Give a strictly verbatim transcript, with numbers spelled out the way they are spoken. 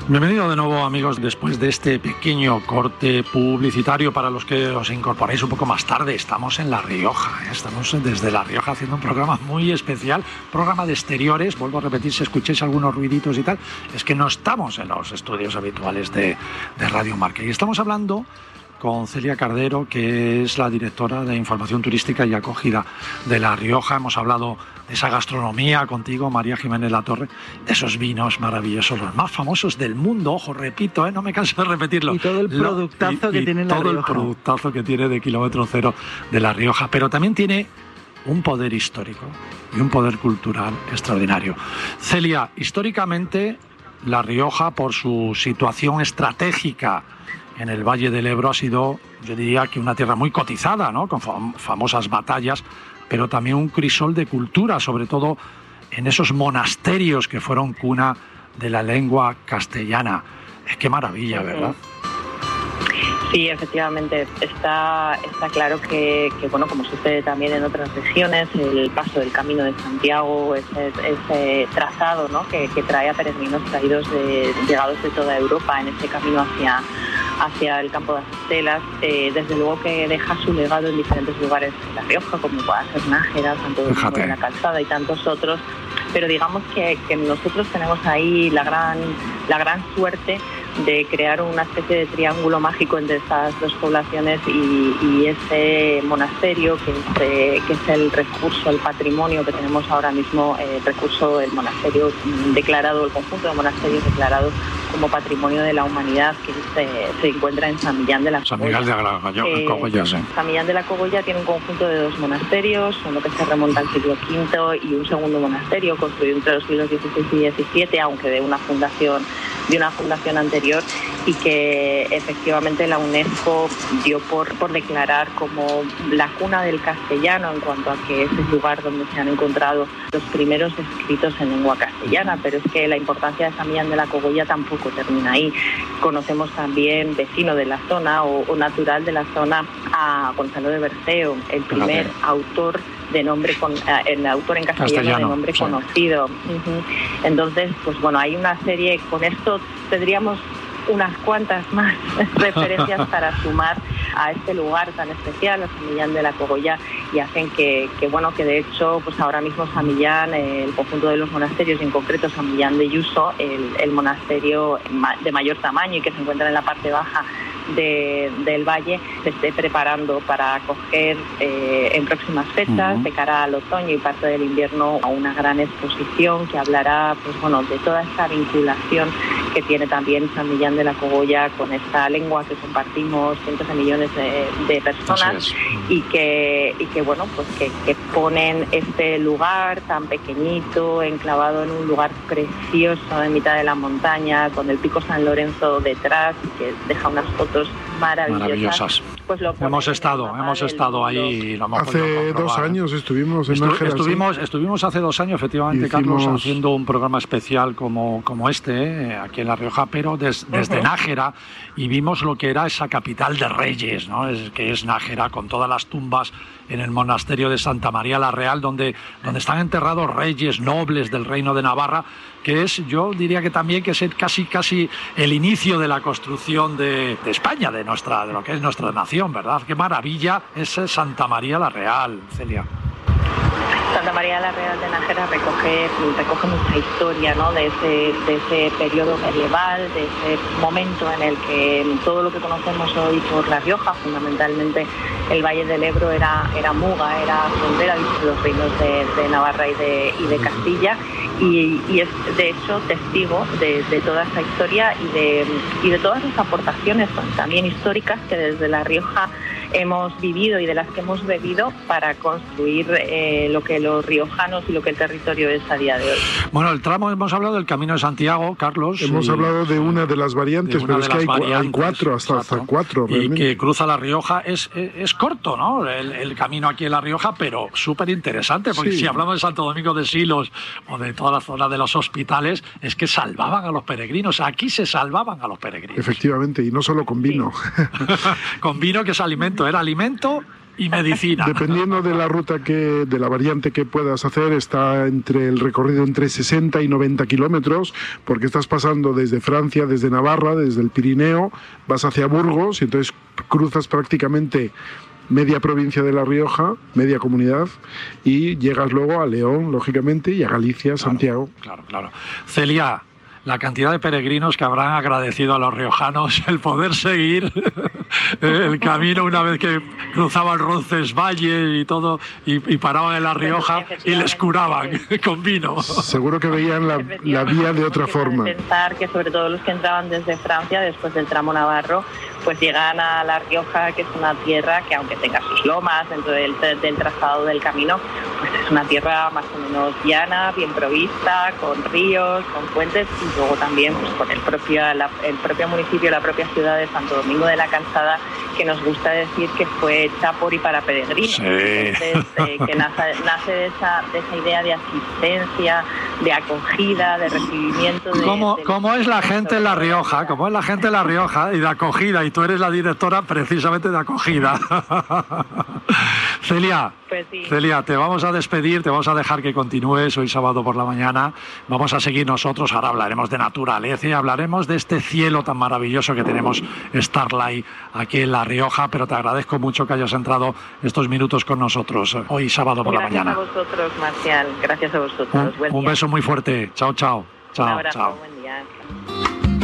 Bienvenido de nuevo, amigos, después de este pequeño corte publicitario. Para los que os incorporáis un poco más tarde, estamos en La Rioja, ¿eh? Estamos desde La Rioja haciendo un programa muy especial, programa de exteriores. Vuelvo a repetir, si escucháis algunos ruiditos y tal, es que no estamos en los estudios habituales de, de Radio Marca. Y estamos hablando con Celia Cardero, que es la directora de Información Turística y Acogida de La Rioja. Hemos hablado de esa gastronomía contigo, María Jiménez Latorre, de esos vinos maravillosos, los más famosos del mundo. Ojo, repito, ¿eh? No me canso de repetirlo. Y todo el productazo Lo, y, que y tiene La todo Rioja. el productazo que tiene de kilómetro cero de La Rioja. Pero también tiene un poder histórico y un poder cultural extraordinario. Celia, históricamente La Rioja, por su situación estratégica en el Valle del Ebro, ha sido, yo diría, que una tierra muy cotizada, ¿no? Con fam- famosas batallas, pero también un crisol de cultura, sobre todo en esos monasterios que fueron cuna de la lengua castellana. Es qué maravilla, ¿verdad? Sí, efectivamente, está, está claro que, que, bueno, como sucede también en otras regiones, el paso del Camino de Santiago, ese, ese trazado, ¿no?, que, que trae a peregrinos traídos de, llegados de toda Europa en ese camino hacia, hacia el campo de las Estelas, eh, desde luego que deja su legado en diferentes lugares de La Rioja, como pueda ser Nájera, Santo Domingo de la Calzada y tantos otros, pero digamos que, que nosotros tenemos ahí la gran, la gran suerte de crear una especie de triángulo mágico entre estas dos poblaciones y, y ese monasterio que es, eh, que es el recurso, el patrimonio que tenemos ahora mismo, el recurso, el monasterio declarado, el conjunto de monasterios declarado como patrimonio de la humanidad, que se, se encuentra en San Millán de la Cogolla. San Miguel de la Cogolla, eh, Cogolla, sí. San Millán de la Cogolla tiene un conjunto de dos monasterios, uno que se remonta al siglo quinto y un segundo monasterio construido entre los siglos dieciséis y diecisiete, aunque de una fundación de una fundación anterior, y que efectivamente la UNESCO dio por, por declarar como la cuna del castellano, en cuanto a que es el lugar donde se han encontrado los primeros escritos en lengua castellana. Pero es que la importancia de San Millán de la Cogolla tampoco termina ahí. Conocemos también, vecino de la zona o, o natural de la zona, a Gonzalo de Berceo, el primer Fíjate. autor de nombre con, el autor en castellano, castellano de nombre sí. conocido. Uh-huh. Entonces, pues bueno, hay una serie, con esto tendríamos unas cuantas más referencias para sumar a este lugar tan especial, a San Millán de la Cogolla, y hacen que, que bueno, que de hecho, pues ahora mismo San Millán, el conjunto de los monasterios, en concreto San Millán de Yuso, el, el monasterio de mayor tamaño y que se encuentra en la parte baja De, del valle, se esté preparando para acoger eh, en próximas fechas, uh-huh. de cara al otoño y parte del invierno, a una gran exposición que hablará, pues bueno, de toda esta vinculación que tiene también San Millán de la Cogolla con esta lengua que compartimos cientos de millones de, de personas, y que, y que bueno, pues que, que ponen este lugar tan pequeñito, enclavado en un lugar precioso en mitad de la montaña, con el pico San Lorenzo detrás, que deja unas fotos maravillosas. maravillosas. Pues lo hemos estado, hemos estado ahí y lo hemos Hace dos años estuvimos en Estu Nájera. Estuvimos, estuvimos hace dos años, efectivamente, Hicimos... Carlos, haciendo un programa especial como, como este, eh, aquí en La Rioja, pero des, desde uh-huh. Nájera, y vimos lo que era esa capital de reyes, ¿no? Es, que es Nájera, con todas las tumbas en el monasterio de Santa María la Real, donde, donde están enterrados reyes nobles del reino de Navarra, que es, yo diría que también que es casi casi el inicio de la construcción de, de España, de nuestra, de lo que es nuestra nación, ¿verdad? Qué maravilla es Santa María la Real, Celia. Santa María la Real de Nájera recoge, recoge mucha historia, ¿no?, de ese, de ese periodo medieval, de ese momento en el que todo lo que conocemos hoy por La Rioja, fundamentalmente el Valle del Ebro, era, era muga, era frontera de los reinos de, de Navarra y de, y de Castilla, y, y es de hecho testigo de, de toda esa historia y de, y de todas las aportaciones también históricas que desde La Rioja hemos vivido y de las que hemos bebido para construir eh, lo que los riojanos y lo que el territorio es a día de hoy. Bueno, el tramo, hemos hablado del Camino de Santiago, Carlos. Hemos y, hablado de una de las variantes, de pero es que hay, variantes, hay cuatro, hasta, hasta cuatro. Y realmente. Que cruza La Rioja, es, es, es corto, ¿no?, el, el camino aquí en La Rioja, pero súper interesante, porque sí. si hablamos de Santo Domingo de Silos o de toda la zona de los hospitales, es que salvaban a los peregrinos, aquí se salvaban a los peregrinos. Efectivamente, y no solo con vino. Sí. Con vino, que es alimento, era alimento y medicina. Dependiendo de la ruta que, de la variante que puedas hacer, está entre el recorrido entre sesenta y noventa kilómetros, porque estás pasando desde Francia, desde Navarra, desde el Pirineo, vas hacia Burgos y entonces cruzas prácticamente media provincia de La Rioja, media comunidad, y llegas luego a León, lógicamente, y a Galicia, claro, Santiago. Claro, claro. Celia, la cantidad de peregrinos que habrán agradecido a los riojanos el poder seguir el camino una vez que cruzaban Roncesvalles y todo, y, y paraban en La Rioja y les curaban con vino. Seguro que veían la, la vía de otra forma. Pensar que sobre todo los que entraban desde Francia, después del tramo navarro, pues llegan a La Rioja, que es una tierra que, aunque tenga sus lomas dentro del, del trazado del camino, pues es una tierra más o menos llana, bien provista, con ríos, con fuentes, y luego también pues con el propio, la, el propio municipio, la propia ciudad de Santo Domingo de la Calzada, que nos gusta decir que fue hecha por y para peregrinos. Sí. Entonces, eh, que nace, nace de, esa, de esa idea de asistencia, de acogida, de recibimiento. De, ¿Cómo, de ¿Cómo es la gente en La Rioja? ¿Cómo es la gente en La Rioja y de acogida? Y tú eres la directora precisamente de acogida. Celia, pues sí. Celia, te vamos a despedir, te vamos a dejar que continúes hoy sábado por la mañana. Vamos a seguir nosotros, ahora hablaremos de naturaleza y hablaremos de este cielo tan maravilloso que tenemos Starlight aquí en La Rioja, pero te agradezco mucho que hayas entrado estos minutos con nosotros hoy sábado por Gracias la mañana. Gracias a vosotros, Marcial. Gracias a vosotros. Un, un beso muy fuerte. Chao, chao. Chao, Un abrazo, chao. buen día.